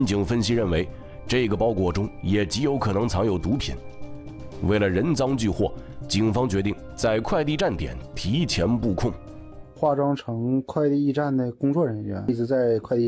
警分析认为，这个包裹中也极有可能藏有毒品。为了人赃俱获，警方决定在快递站点提前布控， 化妆成快递驿站的工作人员，一直在快递